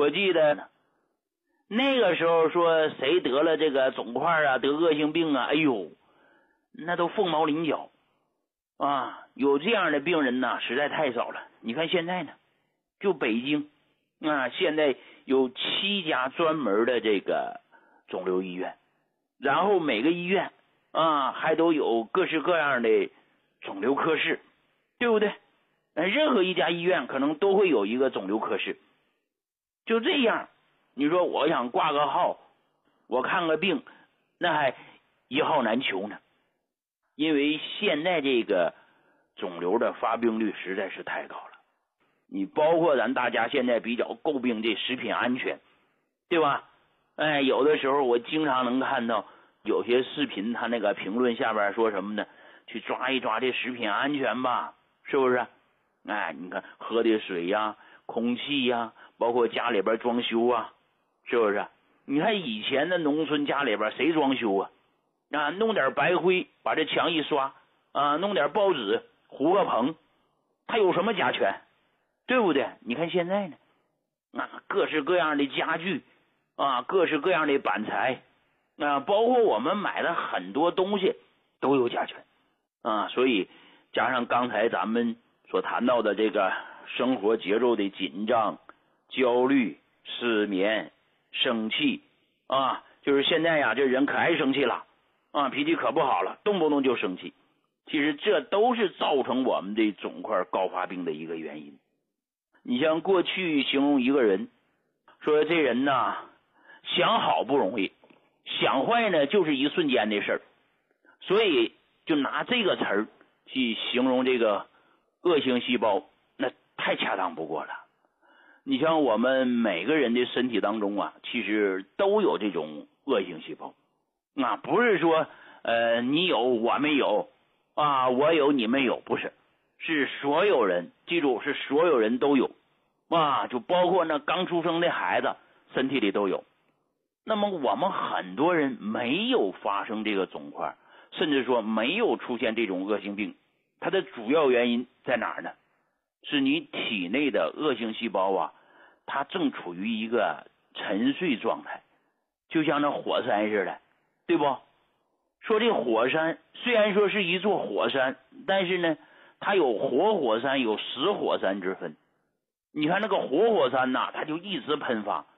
我记得那个时候说谁得了这个肿块啊，得恶性病啊，哎呦，那都凤毛麟角啊！有这样的病人呢，实在太少了。你看现在呢，就北京啊，现在有7家专门的这个肿瘤医院，然后每个医院啊还都有各式各样的肿瘤科室，对不对？任何一家医院可能都会有一个肿瘤科室。就这样，你说我想挂个号，我看个病，那还一号难求呢。因为现在这个肿瘤的发病率实在是太高了。你包括咱大家现在比较诟病这食品安全，对吧？有的时候我经常能看到有些视频，他那个评论下边说什么呢？去抓一抓这食品安全吧，是不是？你看喝的水呀、空气呀，包括家里边装修啊，是不是？你看以前的农村家里边谁装修啊？弄点白灰把这墙一刷啊，弄点报纸糊个棚，它有什么甲醛？对不对？你看现在呢，各式各样的家具啊，各式各样的板材包括我们买的很多东西都有甲醛所以加上刚才咱们所谈到的这个生活节奏的紧张、焦虑、失眠、生气就是现在呀，这人可爱生气了脾气可不好了，动不动就生气。其实这都是造成我们的肿块高发病的一个原因。你像过去形容一个人，说这人呢想好不容易，想坏呢就是一瞬间的事儿，所以就拿这个词儿去形容这个恶性细胞，那太恰当不过了。你像我们每个人的身体当中其实都有这种恶性细胞不是说你有我没有我有你没有，不是，是所有人，记住是所有人都有就包括那刚出生的孩子身体里都有。那么我们很多人没有发生这个肿块，甚至说没有出现这种恶性病，它的主要原因在哪儿呢？是你体内的恶性细胞它正处于一个沉睡状态，就像那火山似的，对不？说这火山虽然说是一座火山，但是呢它有活火山有死火山之分。你看那个活火山它就一直喷发，